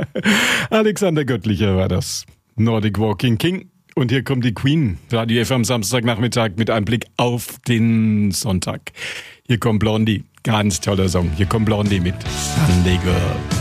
Alexander Göttlicher war das. Nordic Walking King. Und hier kommt die Queen. Radio F am Samstagnachmittag mit einem Blick auf den Sonntag. Hier kommt Blondie. Ganz toller Song. Hier kommt Blondie mit Sunday Girl.